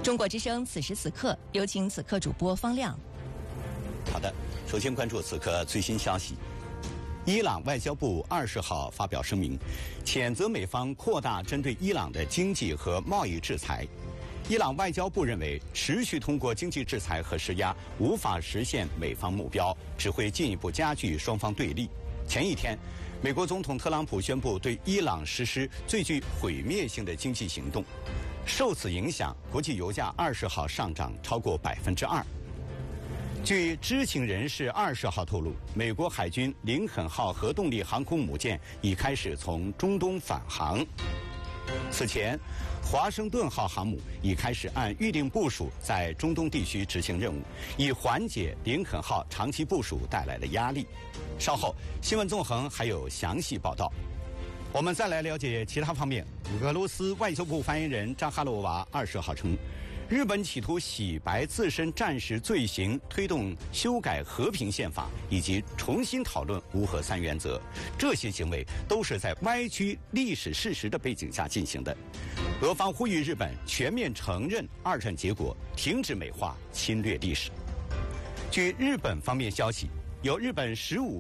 中国之声此时此刻，有请此刻主播方亮。 好的，首先关注此刻最新消息。伊朗外交部20号发表声明，谴责美方扩大针对伊朗的经济和贸易制裁。伊朗外交部认为，持续通过经济制裁和施压无法实现美方目标，只会进一步加剧双方对立。前一天，美国总统特朗普宣布对伊朗实施最具毁灭性的经济行动，受此影响，国际油价20号上涨超过2%。据知情人士20号透露，美国海军林肯号核动力航空母舰已开始从中东返航。此前，华盛顿号航母已开始按预定部署在中东地区执行任务，以缓解林肯号长期部署带来的压力。稍后，新闻纵横还有详细报道。我们再来了解其他方面。俄罗斯外交部发言人扎哈罗娃20号称，日本企图洗白自身战时罪行，推动修改和平宪法以及重新讨论无核三原则，这些行为都是在歪曲历史事实的背景下进行的。俄方呼吁日本全面承认二战结果，停止美化侵略历史。据日本方面消息，有日本15